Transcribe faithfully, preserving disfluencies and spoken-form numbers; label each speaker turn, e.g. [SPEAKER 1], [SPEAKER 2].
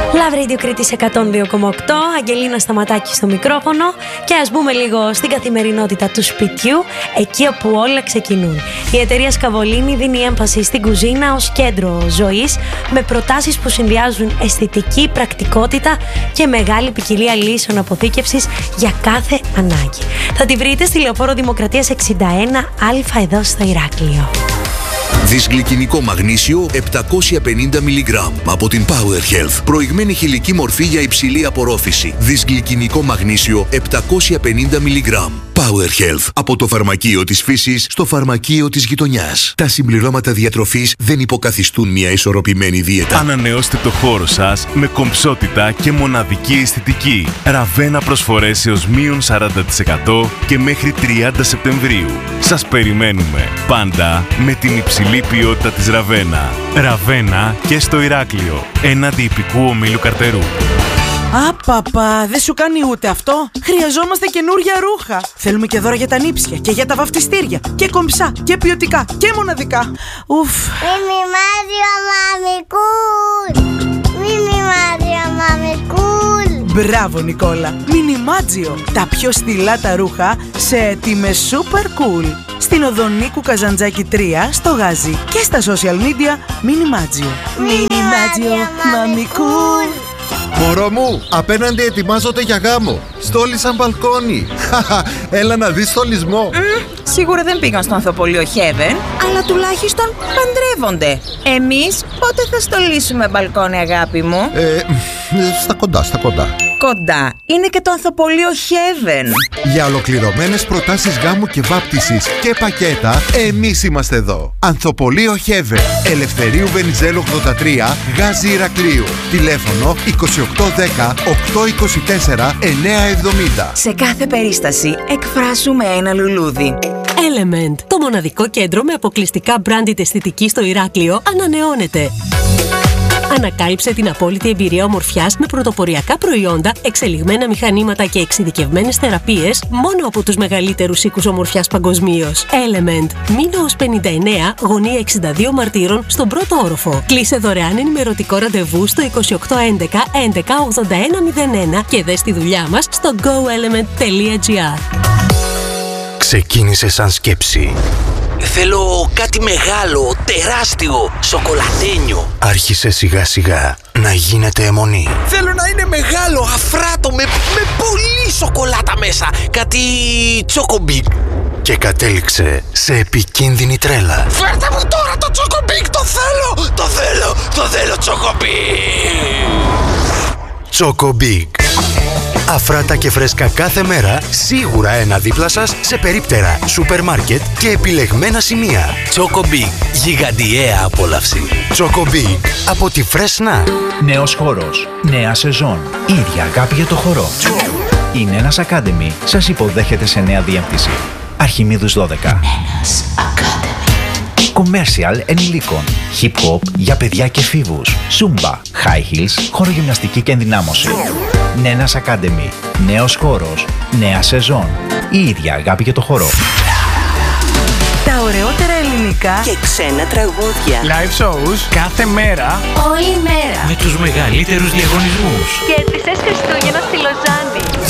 [SPEAKER 1] Love Radio Κρήτης εκατόν δύο κόμμα οκτώ, Αγγελίνα Σταματάκη στο μικρόφωνο και ας μπούμε λίγο στην καθημερινότητα του σπιτιού, εκεί όπου όλα ξεκινούν. Η εταιρεία Σκαβολίνη δίνει έμφαση στην κουζίνα ως κέντρο ζωής, με προτάσεις που συνδυάζουν αισθητική, πρακτικότητα και μεγάλη ποικιλία λύσεων αποθήκευσης για κάθε ανάγκη. Θα τη βρείτε στη Λεωφόρο Δημοκρατίας εξήντα ένα Α εδώ στο Ηράκλειο.
[SPEAKER 2] Δυσγλυκινικό μαγνήσιο επτακόσια πενήντα μιλιγκράμμ από την Power Health. Προηγμένη χηλική μορφή για υψηλή απορρόφηση. Δυσγλυκινικό μαγνήσιο επτακόσια πενήντα μιλιγκράμμ. Power Health. Από το φαρμακείο της φύσης στο φαρμακείο της γειτονιάς. Τα συμπληρώματα διατροφής δεν υποκαθιστούν μια ισορροπημένη δίαιτα.
[SPEAKER 3] Ανανεώστε το χώρο σας με κομψότητα και μοναδική αισθητική. Ραβένα προσφορές έως μείον σαράντα τοις εκατό και μέχρι τριάντα Σεπτεμβρίου. Σας περιμένουμε πάντα με την υψηλή ποιότητα της Ραβένα. Ραβένα και στο Ηράκλειο, έναντι ιππικού ομίλου Καρτερού.
[SPEAKER 4] Απαπα, δεν σου κάνει ούτε αυτό. Χρειαζόμαστε καινούργια ρούχα. Θέλουμε και δώρα για τα νύψια και για τα βαφτιστήρια. Και κομψά και ποιοτικά και μοναδικά. Ουφ.
[SPEAKER 5] Μιμιμάδιο μαμικούλ. Μιμιμάδιο μαμικούλ.
[SPEAKER 4] Μπράβο Νικόλα. Μινιμάτζιο. Τα πιο στυλά τα ρούχα σε τιμές super cool. Στην οδό Νίκου Καζαντζάκη τρία στο Γάζι και στα social media Μινιμάτζιο. Μινιμάτζιο μαμικούλ.
[SPEAKER 6] Μωρό μου, απέναντι ετοιμάζονται για γάμο. Στόλισαν μπαλκόνι. Έλα να δεις στολισμό.
[SPEAKER 7] Mm, σίγουρα δεν πήγαν στο ανθοπολείο Heaven, αλλά τουλάχιστον παντρεύονται. Εμείς πότε θα στολίσουμε μπαλκόνι, αγάπη μου?
[SPEAKER 6] Ε, στα κοντά, στα κοντά.
[SPEAKER 7] Κοντά είναι και το ανθοπολείο Heaven.
[SPEAKER 6] Για ολοκληρωμένες προτάσεις γάμου και βάπτισης και πακέτα, εμείς είμαστε εδώ. Ανθοπολείο Heaven, Ελευθερίου Βενιζέλου ογδόντα τρία, Γάζι Ηρακλείου. Τηλέφωνο είκοσι οκτώ δέκα οκτακόσια είκοσι τέσσερα εννιακόσια εβδομήντα.
[SPEAKER 7] Σε κάθε περίσταση εκφράζουμε ένα λουλούδι.
[SPEAKER 8] Element, το μοναδικό κέντρο με αποκλειστικά branded αισθητική στο Ηράκλειο, ανανεώνεται. Ανακάλυψε την απόλυτη εμπειρία ομορφιάς με πρωτοποριακά προϊόντα, εξελιγμένα μηχανήματα και εξειδικευμένες θεραπείες μόνο από τους μεγαλύτερους οίκους ομορφιάς παγκοσμίως. Element. Μήνο ως πενήντα εννέα, γωνία εξήντα δύο Μαρτύρων, στον πρώτο όροφο. Κλείσε δωρεάν ενημερωτικό ραντεβού στο είκοσι οκτώ έντεκα έντεκα ογδόντα ένα μηδέν ένα και δες τη δουλειά μας στο γκο element τελεία τζι άρ.
[SPEAKER 9] Ξεκίνησε σαν σκέψη. Θέλω κάτι μεγάλο, τεράστιο, σοκολατένιο. Άρχισε σιγά σιγά να γίνεται αιμονή. Θέλω να είναι μεγάλο, αφράτο, με, με πολύ σοκολάτα μέσα. Κάτι τσοκομπίκ. Και κατέληξε σε επικίνδυνη τρέλα. Φέρτε μου τώρα το τσοκομπίκ, το θέλω, το θέλω, το θέλω τσοκομπίκ. Τσοκομπίκ. Αφράτα και φρέσκα κάθε μέρα, σίγουρα ένα δίπλα σας σε περίπτερα, σούπερ μάρκετ και επιλεγμένα σημεία. Τσοκομπίκ, γιγαντιαία απόλαυση. Τσοκομπίκ, από τη Φρέσνα.
[SPEAKER 10] Νέος χώρος, νέα σεζόν, ίδια αγάπη για το χορό. Η Νένας Academy σας υποδέχεται σε νέα διεύθυνση. Αρχιμίδους δώδεκα. Νένας Academy. Commercial ενηλίκων, hip hop για παιδιά και εφήβους, zumba, high heels, χορογυμναστική και ενδυνάμωση. Νένας Academy. Νέος χώρος, νέα σεζόν. Η ίδια αγάπη για το χορό.
[SPEAKER 4] Τα ωραιότερα ελληνικά
[SPEAKER 11] και ξένα τραγούδια.
[SPEAKER 12] Live shows κάθε μέρα.
[SPEAKER 11] Όλη μέρα.
[SPEAKER 13] Με τους μεγαλύτερους διαγωνισμούς.
[SPEAKER 1] Κέρδισες Χριστούγεννα στη Λοζάνη.